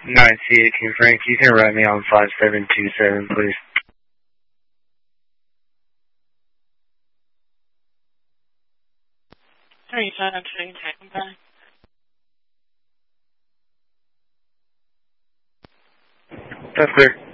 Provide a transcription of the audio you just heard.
9C King Frank, you can write me on 5727, please. 37 second back. That's clear.